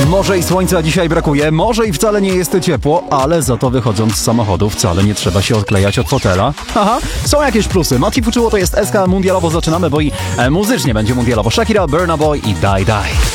Może i słońca dzisiaj brakuje, może i wcale nie jest ciepło, ale za to wychodząc z samochodu wcale nie trzeba się odklejać od fotela. Aha, są jakieś plusy. Mati Fuczyło to jest SK Mundialowo. Zaczynamy, bo i muzycznie będzie mundialowo. Shakira, Burna Boy i Die Die.